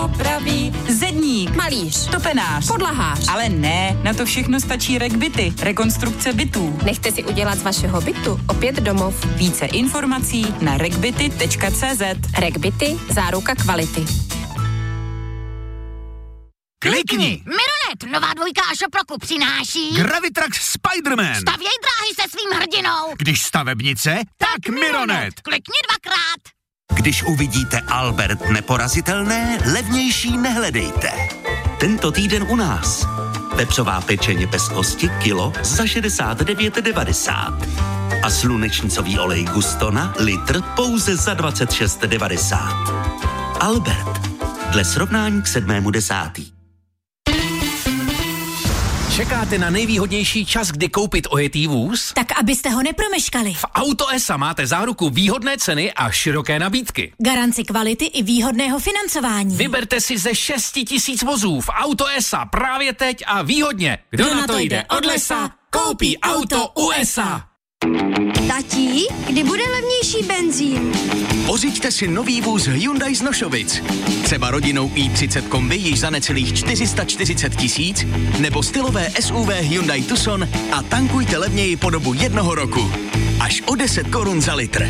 opraví. Zedník, malíř, topenář, podlahář. Ale ne, na to všechno stačí RegBity, rekonstrukce bytů. Nechte si udělat z vašeho bytu opět domov. Více informací na regbity.cz. RegBity, záruka kvality. Klikni! Mironet, nová dvojka Ašoproku přináší Gravitrax Spider-Man. Stavěj dráhy se svým hrdinou. Když stavebnice, tak Mironet. Klikni dvakrát. Když uvidíte Albert neporazitelné, levnější nehledejte. Tento týden u nás. Vepřová pečeně bez kosti kilo za 69,90. A slunečnicový olej Gustona litr pouze za 26,90. Albert. Dle srovnání k 7.10. Čekáte na nejvýhodnější čas, kdy koupit ojetý vůz? Tak abyste ho nepromeškali. V Auto.esa máte záruku výhodné ceny a široké nabídky. Garanci kvality i výhodného financování. Vyberte si ze 6 000 vozů v Auto.esa právě teď a výhodně. Kdo na to jde od lesa, koupí auto USA. Tatí, kdy bude levnější benzín? Pořiďte si nový vůz Hyundai z Nošovic. Třeba rodinou i30 kombi již za necelých 440 000, nebo stylové SUV Hyundai Tucson a tankujte levněji po dobu 1 roku. Až o 10 korun za litr.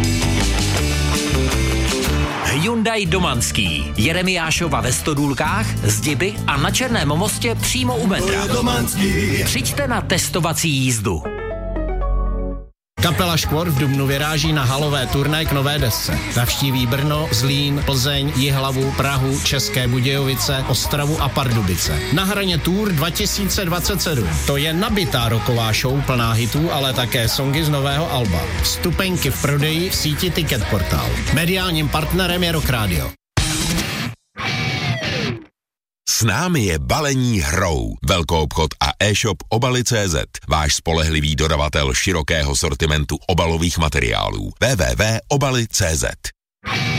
Hyundai Domanský. Jeremiášova ve Stodůlkách, Zdiby a na Černém mostě přímo u metra. Přijďte na testovací jízdu. Kapela Škvor v dubnu vyráží na halové turné k nové desce. Navštíví Brno, Zlín, Plzeň, Jihlavu, Prahu, České Budějovice, Ostravu a Pardubice. Na hraně Tour 2027. To je nabitá rocková show plná hitů, ale také songy z nového alba. Vstupenky v prodeji v síti Ticket Portal. Mediálním partnerem je Rock Radio. S námi je balení Hrou, velkoobchod a e-shop Obaly.cz, váš spolehlivý dodavatel širokého sortimentu obalových materiálů. www.obaly.cz.